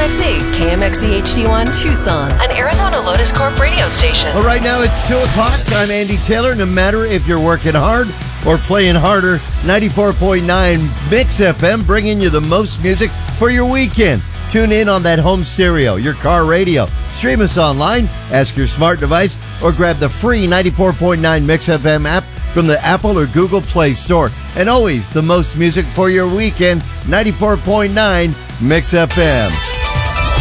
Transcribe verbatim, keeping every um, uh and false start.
X E, K M X E H D one, Tucson, an Arizona Lotus Corp radio station. Well, right now it's two o'clock. I'm Andy Taylor. No matter if you're working hard or playing harder, ninety-four point nine Mix F M bringing you the most music for your weekend. Tune in on that home stereo, your car radio. Stream us online, ask your smart device, or grab the free ninety-four point nine Mix F M app from the Apple or Google Play Store. And always the most music for your weekend, ninety-four point nine Mix F M.